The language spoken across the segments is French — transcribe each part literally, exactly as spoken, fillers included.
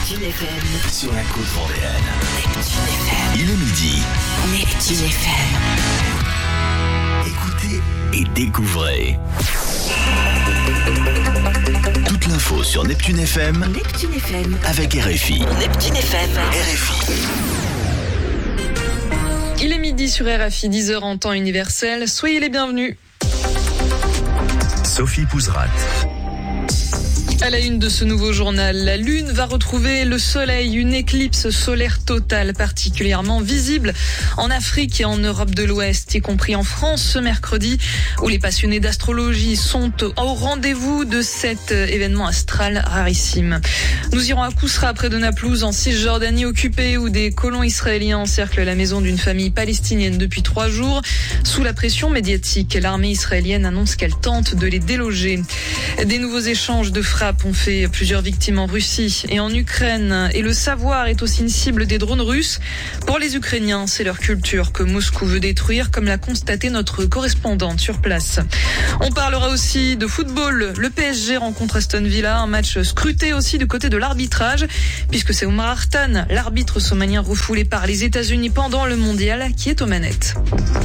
Neptune F M. Sur la côte vendéenne. Neptune F M. Il est midi. Neptune F M. Écoutez et découvrez. Toute l'info sur Neptune F M. Neptune F M. Avec R F I. Neptune F M. R F I. Il est midi sur R F I, dix heures en temps universel. Soyez les bienvenus. Sophie Pouzrat. À la une de ce nouveau journal, la Lune va retrouver le Soleil, une éclipse solaire totale particulièrement visible en Afrique et en Europe de l'Ouest, y compris en France ce mercredi, où les passionnés d'astrologie sont au rendez-vous de cet événement astral rarissime. Nous irons à Kousra, près de Naplouse, en Cisjordanie occupée, où des colons israéliens encerclent la maison d'une famille palestinienne depuis trois jours. Sous la pression médiatique, l'armée israélienne annonce qu'elle tente de les déloger. Des nouveaux échanges de frappes ont fait plusieurs victimes en Russie et en Ukraine. Et le savoir est aussi une cible des drones russes. Pour les Ukrainiens, c'est leur culture que Moscou veut détruire, comme l'a constaté notre correspondante sur place. On parlera aussi de football. Le P S G rencontre Aston Villa, un match scruté aussi du côté de l'arbitrage, puisque c'est Omar Artan, l'arbitre somalien refoulé par les États-Unis pendant le mondial, qui est aux manettes.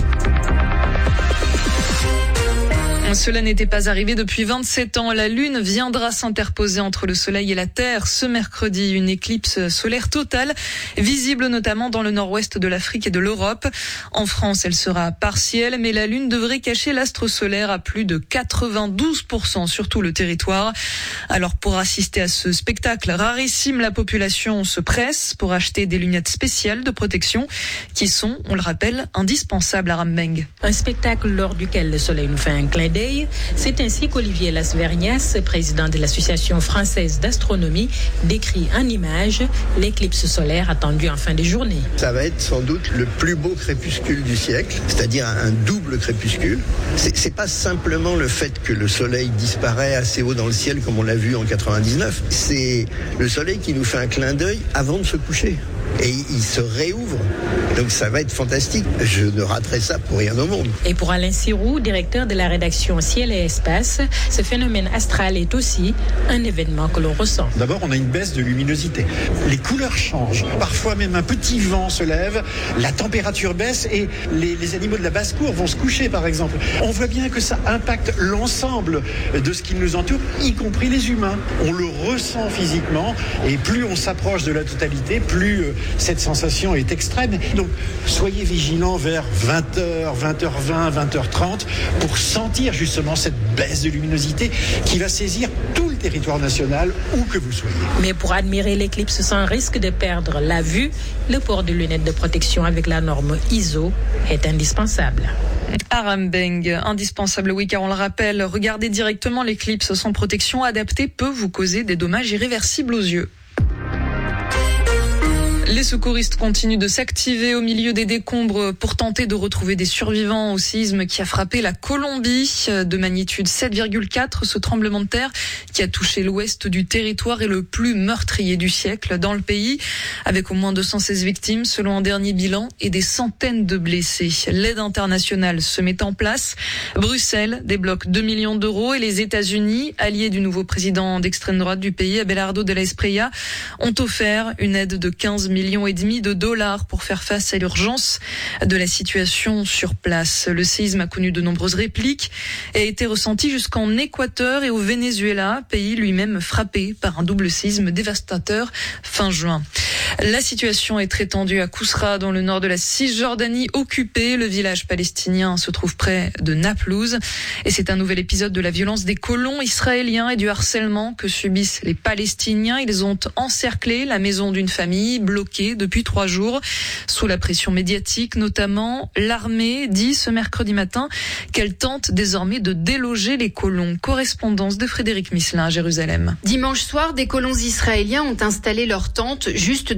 Cela n'était pas arrivé depuis vingt-sept ans. La Lune viendra s'interposer entre le Soleil et la Terre ce mercredi. Une éclipse solaire totale, visible notamment dans le nord-ouest de l'Afrique et de l'Europe. En France, elle sera partielle, mais la Lune devrait cacher l'astre solaire à plus de quatre-vingt-douze pour cent sur tout le territoire. Alors pour assister à ce spectacle rarissime, la population se presse pour acheter des lunettes spéciales de protection qui sont, on le rappelle, indispensables à Rambeng. Un spectacle lors duquel le Soleil nous fait un clin d'œil. C'est ainsi qu'Olivier Lasvernias, président de l'Association française d'astronomie, décrit en images l'éclipse solaire attendue en fin de journée. Ça va être sans doute le plus beau crépuscule du siècle, c'est-à-dire un double crépuscule. C'est, c'est pas simplement le fait que le soleil disparaît assez haut dans le ciel comme on l'a vu en quatre-vingt-dix-neuf. C'est le soleil qui nous fait un clin d'œil avant de se coucher. Et il se réouvre. Donc ça va être fantastique. Je ne raterai ça pour rien au monde. Et pour Alain Sirou, directeur de la rédaction Ciel et Espace, ce phénomène astral est aussi un événement que l'on ressent. D'abord, on a une baisse de luminosité. Les couleurs changent. Parfois même un petit vent se lève, la température baisse et les, les animaux de la basse-cour vont se coucher, par exemple. On voit bien que ça impacte l'ensemble de ce qui nous entoure, y compris les humains. On le ressent physiquement et plus on s'approche de la totalité, plus euh, cette sensation est extrême. Donc, soyez vigilants vers vingt heures, vingt heures vingt, vingt heures trente pour sentir justement cette baisse de luminosité qui va saisir tout le territoire national, où que vous soyez. Mais pour admirer l'éclipse sans risque de perdre la vue, le port de lunettes de protection avec la norme I S O est indispensable. À Rambeng, indispensable, oui, car on le rappelle, regarder directement l'éclipse sans protection adaptée peut vous causer des dommages irréversibles aux yeux. Les secouristes continuent de s'activer au milieu des décombres pour tenter de retrouver des survivants au séisme qui a frappé la Colombie de magnitude sept virgule quatre. Ce tremblement de terre qui a touché l'ouest du territoire est le plus meurtrier du siècle dans le pays, avec au moins deux cent seize victimes selon un dernier bilan et des centaines de blessés. L'aide internationale se met en place. Bruxelles débloque deux millions d'euros et les États-Unis, alliés du nouveau président d'extrême droite du pays, Abelardo de la Espriella, ont offert une aide de quinze millions et demi de dollars pour faire face à l'urgence de la situation sur place. Le séisme a connu de nombreuses répliques et a été ressenti jusqu'en Équateur et au Venezuela, pays lui-même frappé par un double séisme dévastateur fin juin. La situation est très tendue à Kousra, dans le nord de la Cisjordanie occupée. Le village palestinien se trouve près de Naplouse. Et c'est un nouvel épisode de la violence des colons israéliens et du harcèlement que subissent les Palestiniens. Ils ont encerclé la maison d'une famille, bloquée depuis trois jours. Sous la pression médiatique, notamment, l'armée dit ce mercredi matin qu'elle tente désormais de déloger les colons. Correspondance de Frédéric Misselin à Jérusalem. Dimanche soir, des colons israéliens ont installé leur tente juste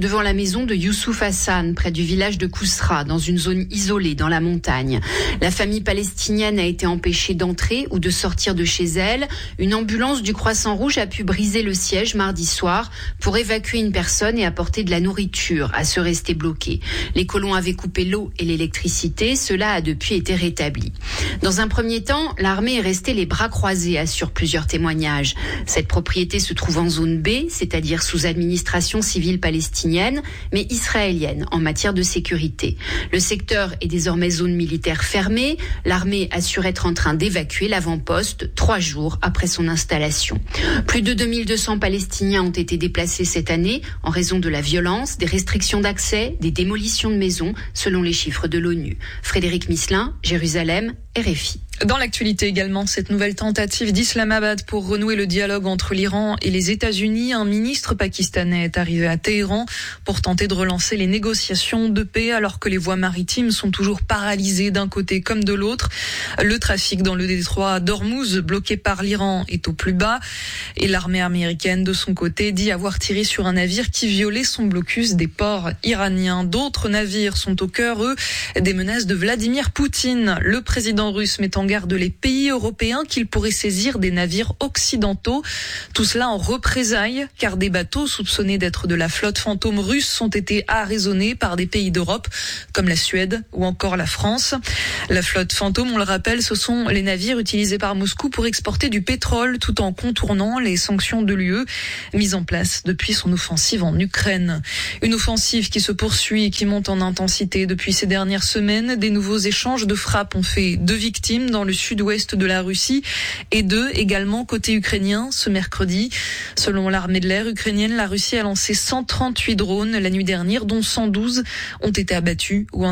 devant la maison de Youssouf Hassan, près du village de Kousra, dans une zone isolée dans la montagne. La famille palestinienne a été empêchée d'entrer ou de sortir de chez elle. Une ambulance du Croissant Rouge a pu briser le siège mardi soir pour évacuer une personne et apporter de la nourriture à ceux restés bloqués. Les colons avaient coupé l'eau et l'électricité. Cela a depuis été rétabli. Dans un premier temps, l'armée est restée les bras croisés, assurent plusieurs témoignages. Cette propriété se trouve en zone B, c'est-à-dire sous administration civile palestinienne, mais israélienne en matière de sécurité. Le secteur est désormais zone militaire fermée. L'armée assure être en train d'évacuer l'avant-poste trois jours après son installation. Plus de deux mille deux cents Palestiniens ont été déplacés cette année en raison de la violence, des restrictions d'accès, des démolitions de maisons, selon les chiffres de l'ONU. Frédéric Misselin, Jérusalem, R F I. Dans l'actualité également, cette nouvelle tentative d'Islamabad pour renouer le dialogue entre l'Iran et les États-Unis. Un ministre pakistanais est arrivé à Téhéran pour tenter de relancer les négociations de paix alors que les voies maritimes sont toujours paralysées d'un côté comme de l'autre. Le trafic dans le détroit d'Ormuz, bloqué par l'Iran, est au plus bas. Et l'armée américaine, de son côté, dit avoir tiré sur un navire qui violait son blocus des ports iraniens. D'autres navires sont au cœur, eux, des menaces de Vladimir Poutine. Le président russe met en garde les pays européens qu'ils pourraient saisir des navires occidentaux. Tout cela en représailles, car des bateaux soupçonnés d'être de la flotte fantôme russe ont été arraisonnés par des pays d'Europe, comme la Suède ou encore la France. La flotte fantôme, on le rappelle, ce sont les navires utilisés par Moscou pour exporter du pétrole tout en contournant les sanctions de l'U E mises en place depuis son offensive en Ukraine. Une offensive qui se poursuit et qui monte en intensité depuis ces dernières semaines. Des nouveaux échanges de frappes ont fait deux victimes dans le sud-ouest de la Russie et deux également côté ukrainien ce mercredi. Selon l'armée de l'air ukrainienne, la Russie a lancé cent trente-huit drones la nuit dernière, dont cent douze ont été abattus ou